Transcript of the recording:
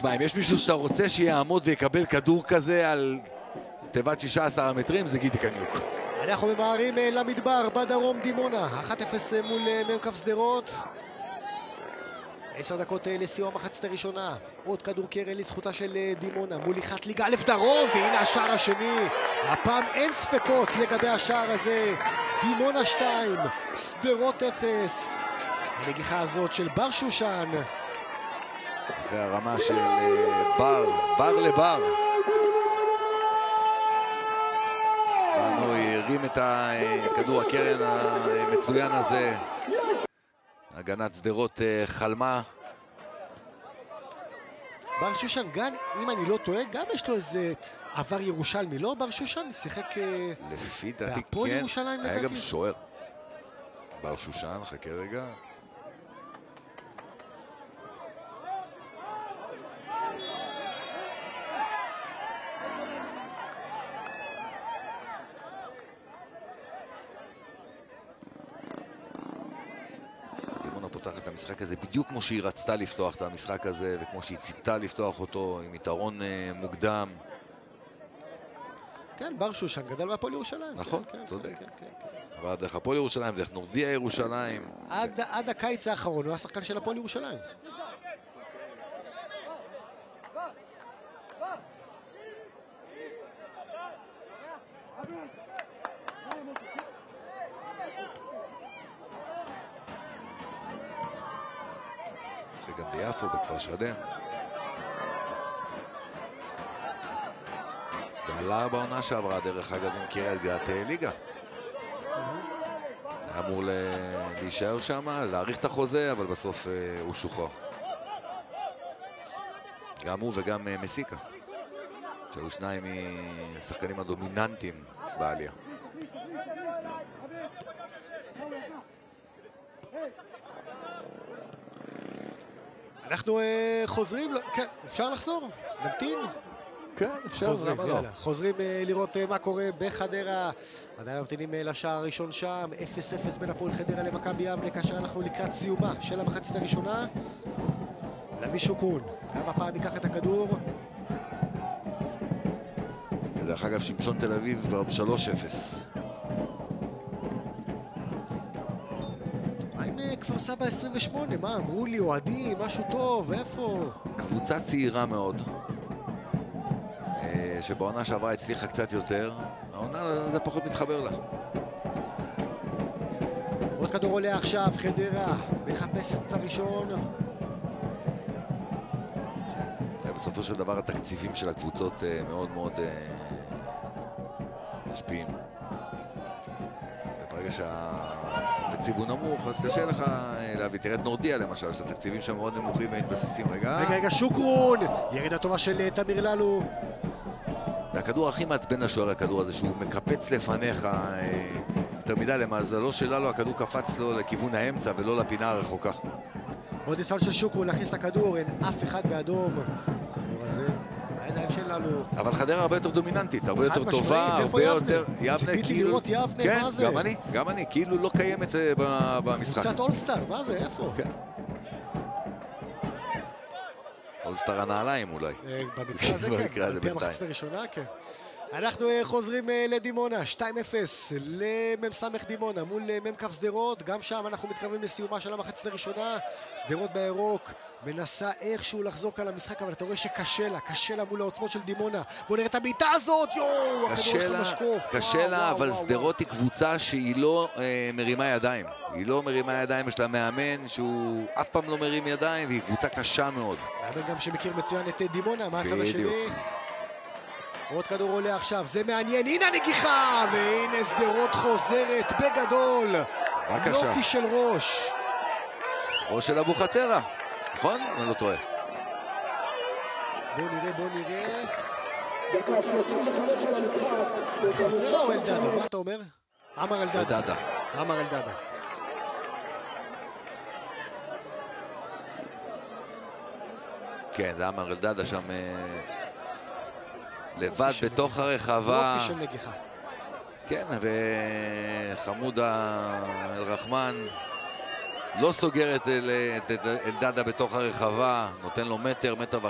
תשמע, אם יש מישהו שאתה רוצה שיעמוד ויקבל כדור כזה על תיבת 16 המטרים, זה גידי קניוק. אנחנו ממהרים למדבר, בדרום דימונה, 1-0 מול ממקף שדרות. 10 דקות לסיום המחצית הראשונה. עוד כדור קרן לזכותה של דימונה, מוליכת ליגה א' דרום, והנה השער השני. הפעם אין ספקות לגבי השער הזה. דימונה 2, שדרות 0. הנגיחה הזאת של בר שושן. אחרי הרמה של בר לבר. בנוי הרים את כדור הקרן המצוין הזה. הגנת שדרות חלמה. בר שושן, גם אם אני לא טועה, גם יש לו איזה עבר ירושלמי, לא? בר שושן שיחק לפי דעתי בהפועל כן, ירושלים לדעתי. היה גם שוער. בר שושן, חכה רגע. דימונה פותחת את המשחק הזה בדיוק כמו שהיא רצתה לפתוח את המשחק הזה וכמו שהיא ציפתה לפתוח אותו עם יתרון מוקדם. כן, בר שושן גדל בהפועל ירושלים. נכון, כן, צודק. כן, כן, כן. אבל דרך הפועל ירושלים, דרך נורדיה ירושלים. עד הקיץ האחרון הוא היה שחקן של הפועל ירושלים. משחק גם ביפו, בכפר שדה. ועלה בעונה שעברה, דרך אגב, עם קריית גת ליגה. היה אמור להישאר שם, להאריך את החוזה, אבל בסוף הוא שוחרר. גם הוא וגם מסיקה, שהיו שניים מהשחקנים הדומיננטיים בעלייה. אנחנו חוזרים, כן, אפשר לחזור? נמתין? כן, אפשר, למה לא? חוזרים לראות מה קורה בחדרה. עדיין ממתינים לשער הראשון שם, 0-0 בין הפועל חדרה למכבי יבנה, כאשר אנחנו לקראת סיומה של המחצית הראשונה. לוי שוקרון, גם הפעם ייקח את הכדור. דרך אגב, שמשון תל אביב כבר ב-3-0. מה עם כפר סבא 28? מה, אמרו לי, אוהדים, משהו טוב, איפה? קבוצה צעירה מאוד, שבעונה שעברה הצליחה קצת יותר, העונה זה פחות מתחבר לה. עוד כדור עולה עכשיו, חדרה מחפשת את הראשון. בסופו של דבר התקציבים של הקבוצות מאוד מאוד משפיעים. ברגע שהתקציב הוא נמוך, אז קשה לך להביא. תראה את נורדיה למשל, שהתקציבים שם מאוד נמוכים ומתבססים. רגע, שוקרון! ירידה טובה של תמיר ללו. זה הכדור הכי מעצבן לשוער, הכדור הזה, שהוא מקפץ לפניך יותר מדי. למזלו שלנו, הכדור קפץ לו לכיוון האמצע ולא לפינה הרחוקה. עוד ניסיון של שוקרון להכניס את הכדור, אין אף אחד באדום. הכדור הזה, בידיים שלנו. אבל חדרה הרבה יותר דומיננטית, הרבה יותר טובה, הרבה יותר... ציפיתי לראות יבנה, מה זה? כן, גם אני, כאילו לא קיימת במשחק. קבוצת אולסטאר, מה זה, איפה? כן. אולסטאר הנעליים אולי. במקרה הזה כן, על פי המחצית הראשונה, כן. אנחנו חוזרים לדימונה, 2-0 למ"ס דימונה מול מ"כ שדרות. גם שם אנחנו מתקרבים לסיומה של המחצית הראשונה. שדרות בירוק מנסה איכשהו לחזור כאן למשחק, אבל אתה רואה שקשה לה מול העוצמות של דימונה. בוא נראה את הבעיטה הזאת, יואו! קשה לה, אבל שדרות היא קבוצה שהיא לא מרימה ידיים. היא לא מרימה ידיים, יש לה מאמן שהוא אף פעם לא מרים ידיים, והיא קבוצה קשה מאוד. מאמן גם שמכיר מצוין את דימונה, מה הצד השני? עוד כדור עולה עכשיו, זה מעניין, הנה הנגיחה! והנה שדרות חוזרת בגדול. יופי של ראש. ראש של אבו חצרה, נכון? אני לא טועה. בוא נראה. אבו חצרה או אלדדה? מה אתה אומר? עמר אלדדה. עמר אלדדה. כן, זה עמר אלדדה שם... לבד בתוך הרחבה. יופי של נגיחה. כן, וחמודה אל-רחמן לא סוגר את אלדדה בתוך הרחבה, נותן לו מטר וחצי.